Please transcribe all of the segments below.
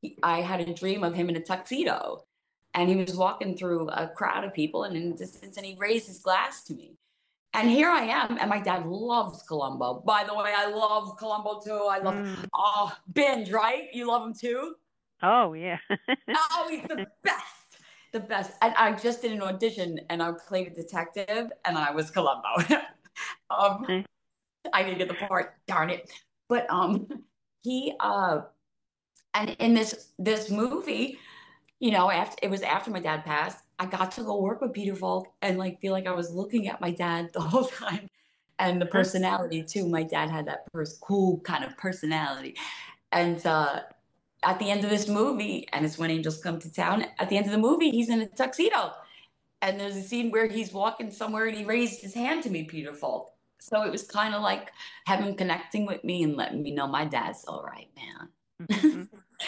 I had a dream of him in a tuxedo, and he was walking through a crowd of people, and in the distance, and he raised his glass to me. And here I am, and my dad loves Columbo. By the way, I love Columbo too. I love Mm. Binge, right? You love him too? Oh, yeah. Oh, he's the best. The best. And I just did an audition and I played a detective and I was Columbo. um, I didn't get the part, darn it. But he and in this movie, after it was after my dad passed, I got to go work with Peter Falk and like feel like I was looking at my dad the whole time. And the personality too. My dad had that cool kind of personality. And at the end of this movie, and it's When Angels Come to Town, at the end of the movie, he's in a tuxedo. And there's a scene where he's walking somewhere and he raised his hand to me, Peter Falk. So it was kind of like having connecting with me and letting me know my dad's all right, man.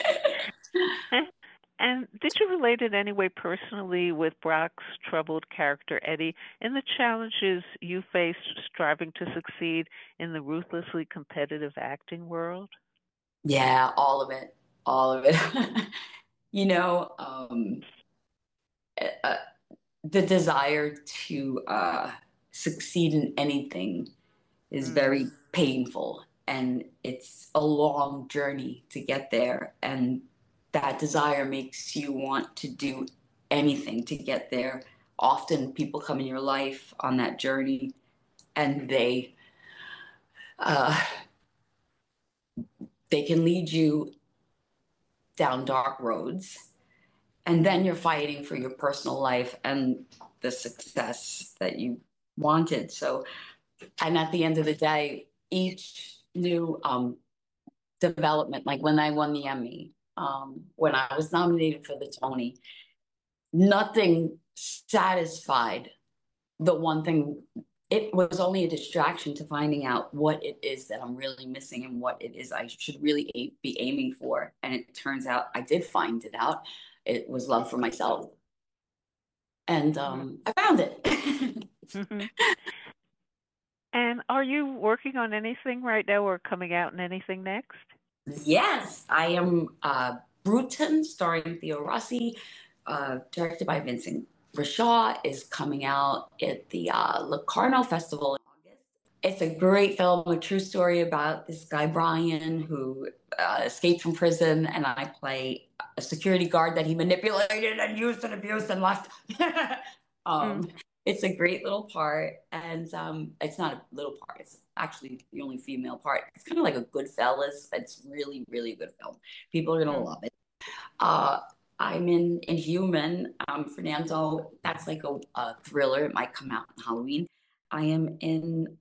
And did you relate in any way personally with Brock's troubled character, Eddie, in the challenges you faced striving to succeed in the ruthlessly competitive acting world? Yeah, all of it. All of it. you know, uh, the desire to succeed in anything is Mm. very painful and it's a long journey to get there. And that desire makes you want to do anything to get there. Often people come in your life on that journey and uh, they can lead you down dark roads. And then you're fighting for your personal life and the success that you wanted. So, and at the end of the day, each new development, like when I won the Emmy, when I was nominated for the Tony, nothing satisfied the one thing. It was only a distraction to finding out what it is that I'm really missing and what it is I should really be aiming for. And it turns out I did find it out. It was love for myself. And I found it. Mm-hmm. And are you working on anything right now or coming out in anything next? Yes, I am Bruton, starring Theo Rossi, directed by Vincent Rashaw, is coming out at the Locarno Festival in August. It's a great film, a true story about this guy, Brian, who escaped from prison, and I play a security guard that he manipulated and used and abused and left. Mm. um, it's a great little part, and it's not a little part. It's actually the only female part. It's kind of like a Goodfellas. It's really, really a good film. People are gonna Mm. love it. Uh, I'm in Inhuman. Fernando. That's like a thriller. It might come out on Halloween. I am in.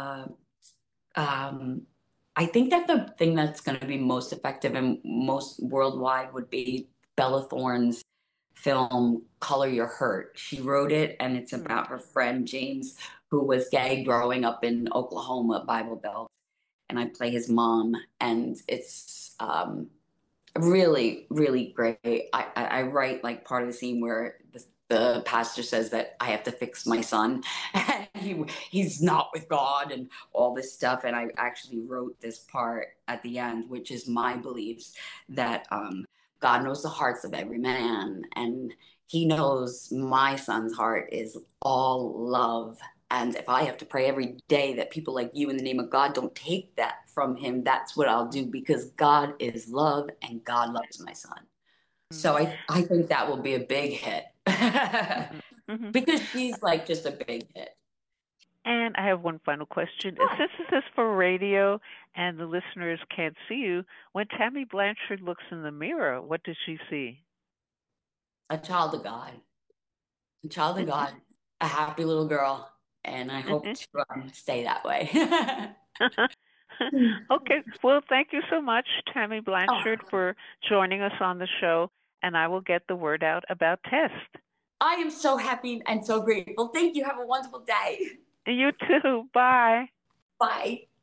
Um, I think that the thing that's going to be most effective and most worldwide would be Bella Thorne's film Color Your Hurt. She wrote it, and it's Mm. about her friend James, who was gay growing up in Oklahoma, Bible Belt, and I play his mom, and it's really, really great. I write like part of the scene where the pastor says that I have to fix my son, and he's not with God, and all this stuff. And I actually wrote this part at the end, which is my beliefs that God knows the hearts of every man, and He knows my son's heart is all love. And if I have to pray every day that people like you in the name of God don't take that from him, that's what I'll do because God is love and God loves my son. Mm. So I think that will be a big hit Mhm. Mhm. because she's like just a big hit. And I have one final question. Sure. Since this is for radio and the listeners can't see you, when Tammy Blanchard looks in the mirror, what does she see? A child of God, a child of God, a happy little girl. And I hope to stay that way. Okay. Well, thank you so much, Tammy Oh, Blanchard, for joining us on the show, and I will get the word out about Test. I am so happy and so grateful. Thank you. Have a wonderful day. You too. Bye. Bye.